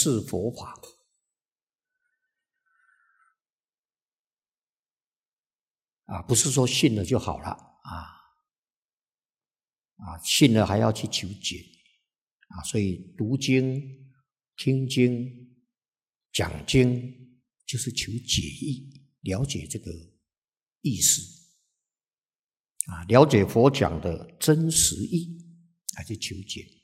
视佛法。不是说信了就好了信了还要去求解所以读经、听经、讲经就是求解义，了解这个意思了解佛讲的真实义，去求解。